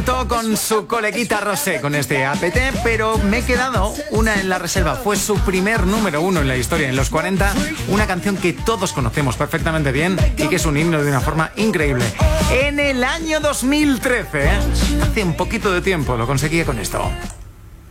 adelantó con su coleguita Rosé con este APT, pero me he quedado una en la reserva. Fue su primer número 1 en la historia, en los 40, una canción que todos conocemos perfectamente bien y que es un himno de una forma increíble. En el año 2013, hace un poquito de tiempo, lo conseguí con esto.